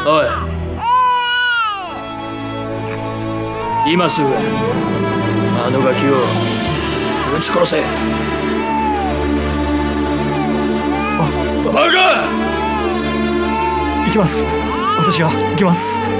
おい、今すぐあのガキを撃ち殺せ。バカ！ 行きます。私が行きます。